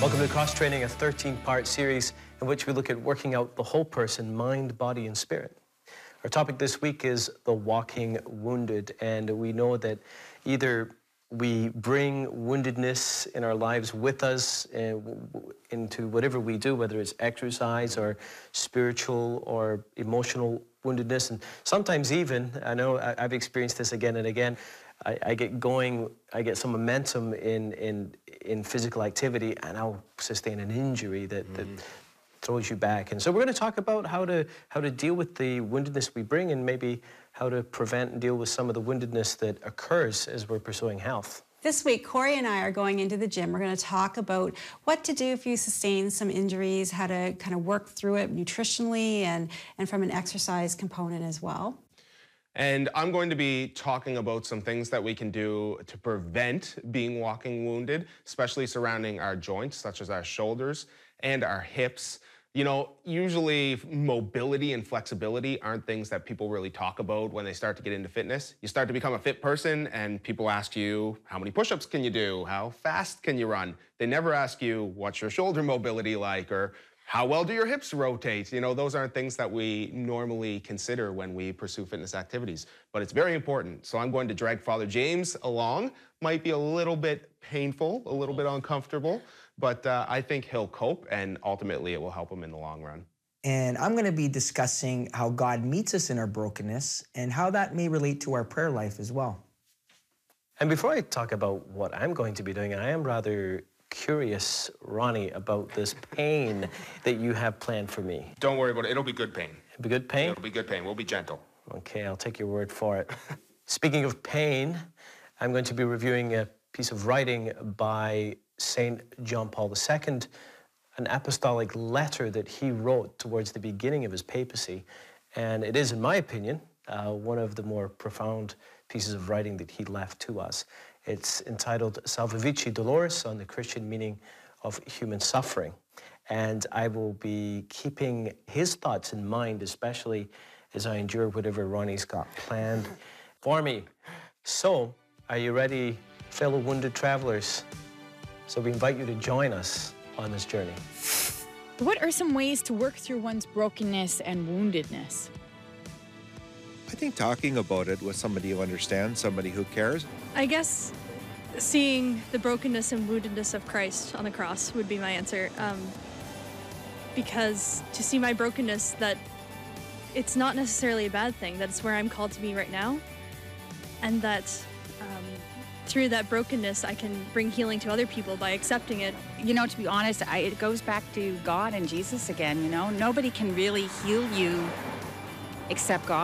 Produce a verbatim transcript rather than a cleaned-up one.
Welcome to Cross Training, a thirteen-part series in which we look at working out the whole person, mind, body, and spirit. Our topic this week is the walking wounded, and we know that either we bring woundedness in our lives with us uh, into whatever we do, whether it's exercise or spiritual or emotional woundedness, and sometimes even, I know I've experienced this again and again, I, I get going, I get some momentum in, in, in physical activity, and I'll sustain an injury that, mm. that throws you back. And so we're going to talk about how to, how to deal with the woundedness we bring, and maybe how to prevent and deal with some of the woundedness that occurs as we're pursuing health. This week, Corey and I are going into the gym. We're going to talk about what to do if you sustain some injuries, how to kind of work through it nutritionally and, and from an exercise component as well. And I'm going to be talking about some things that we can do to prevent being walking wounded, especially surrounding our joints, such as our shoulders and our hips. You know, usually mobility and flexibility aren't things that people really talk about when they start to get into fitness. You start to become a fit person and people ask you, how many push-ups can you do? How fast can you run? They never ask you, what's your shoulder mobility like? Or how well do your hips rotate? You know, those aren't things that we normally consider when we pursue fitness activities, but it's very important. So I'm going to drag Father James along. Might be a little bit painful, a little bit uncomfortable, but uh, I think he'll cope, and ultimately it will help him in the long run. And I'm going to be discussing how God meets us in our brokenness and how that may relate to our prayer life as well. And before I talk about what I'm going to be doing, I am rather curious, Ronnie, about this pain that you have planned for me. Don't worry about it. It'll be good pain. It'll be good pain? It'll be good pain. We'll be gentle. Okay, I'll take your word for it. Speaking of pain, I'm going to be reviewing a piece of writing by Saint John Paul the Second, an apostolic letter that he wrote towards the beginning of his papacy. And it is, in my opinion, uh, one of the more profound pieces of writing that he left to us. It's entitled Salve Vici Doloris, on the Christian meaning of human suffering. And I will be keeping his thoughts in mind, especially as I endure whatever Ronnie's got planned for me. So, are you ready, fellow wounded travelers? So we invite you to join us on this journey. What are some ways to work through one's brokenness and woundedness? I think talking about it with somebody who understands, somebody who cares. I guess seeing the brokenness and woundedness of Christ on the cross would be my answer. Um, because to see my brokenness, that it's not necessarily a bad thing, that it's where I'm called to be right now. And that um, through that brokenness, I can bring healing to other people by accepting it. You know, to be honest, I, it goes back to God and Jesus again, you know. Nobody can really heal you except God.